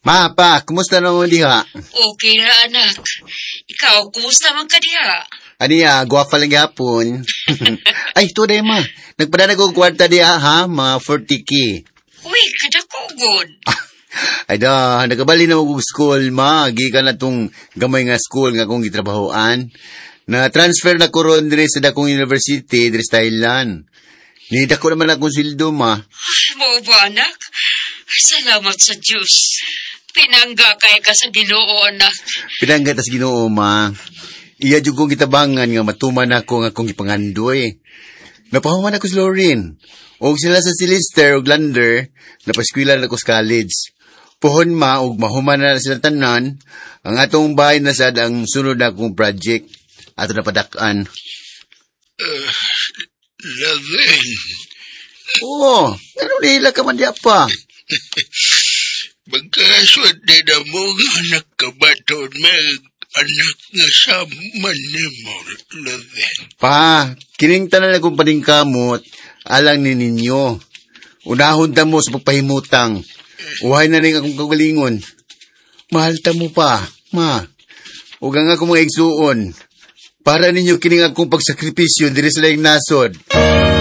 Ma, pa, kumusta na mo diha? Okay na, anak. Ikaw, kumusta man ka diha? Aniya, guwapa lang yapon. Ay, ito na ma. Nagpadana ko kwarta diha, ha? Mga 40K. Uy, kadako good. Ay da, nagabali na mag school, ma. Gikan na tong gamay nga school nga kong gitrabahoan. Na-transfer na ko ron dire sa dakong university, dire sa Thailand. Nida ko naman akong sildo, ma. Mo ba, anak? Salamat sa Diyos. Pinangga kay ka sa Ginoo, anak. Pinangga tas Ginoo, ma. Iya jud kong gitabangan nga matuman ako nga akong gipangandoy. Napahuman ako si Lauren. Og sila sa Silister og Lander, napaskwila na ko sa college. Puhon ma, og mahuman na sila tanan, ang atong bahay na sad ang sunod na akong project. Ato na padakan. Laven. Oo, ano nila ka man diya pa? Magkaswad din na mo nga nagkabaton may anak nga saman ni mo, Laven. Pa, kining tanan akong paningkamot, alang ni ninyo. Unahon ta mo sa pagpahimutang. Uhay na rin akong kagalingon. Mahal ta mo pa, ma. Huwag nga akong mga igsuon. Para ninyo kining akong pagsakripisyo diri sa laing nasod.